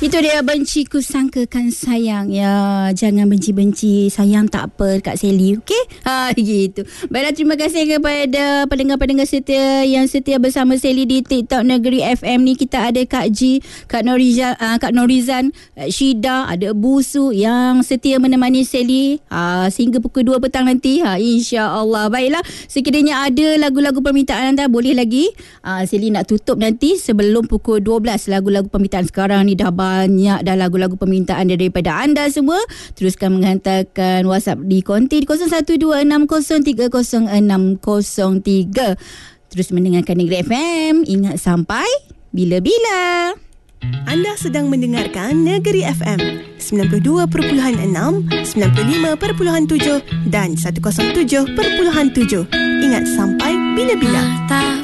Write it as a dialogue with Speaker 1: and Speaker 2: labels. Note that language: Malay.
Speaker 1: Itu dia, benci ku sangkakan sayang. Ya, jangan benci-benci, sayang tak apa Kak Sally, okey? Gitu. Baiklah, terima kasih kepada pendengar-pendengar setia yang setia bersama Sally di TikTok Negeri FM ni. Kita ada Kak G, Kak Norizan, Syida, ada Busu yang setia menemani Sally sehingga pukul 2 petang nanti. InsyaAllah. Baiklah, sekiranya ada lagu-lagu permintaan anda, boleh lagi. Sally nak tutup nanti sebelum pukul 12. Lagu-lagu permintaan sekarang ni dah banyak dah lagu-lagu permintaan daripada anda semua. Teruskan menghantarkan WhatsApp di konti 0126030603. Terus mendengarkan Negeri FM. Ingat sampai bila-bila.
Speaker 2: Anda sedang mendengarkan Negeri FM 92.6, 95.7 dan 107.7. Ingat sampai bila-bila.